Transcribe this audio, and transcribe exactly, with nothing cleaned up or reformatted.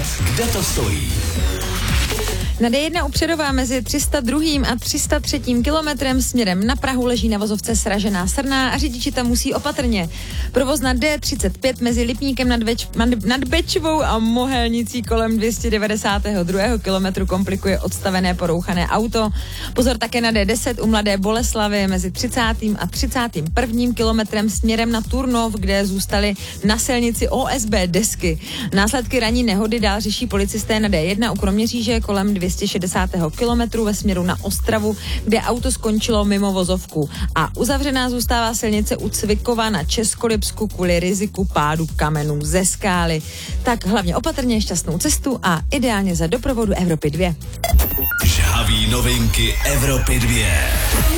kde to stojí. Na D jedna u Přerova mezi tři sta dva a tři sta tři kilometrem směrem na Prahu leží na vozovce sražená srna a řidiči tam musí opatrně. Provoz na D třicet pět mezi Lipníkem nad, Beč, nad Bečvou a Mohelnicí kolem dvě stě devadesátého druhého kilometru komplikuje odstavené porouchané auto. Pozor také na D deset u Mladé Boleslavi mezi třicátým a třicátým prvním kilometrem směrem na Turnov, kde zůstaly na silnici O S B desky. Následky ranní nehody dál řeší policisté na D jedna u Kroměříže kolem dvě stě šedesátého kilometru ve směru na Ostravu, kde auto skončilo mimo vozovku. A uzavřená zůstává silnice u Cvikova na Českolipsku kvůli riziku pádu kamenů ze skály. Tak hlavně opatrně, šťastnou cestu a ideálně za doprovodu Evropy dva. Žhaví novinky Evropy dva.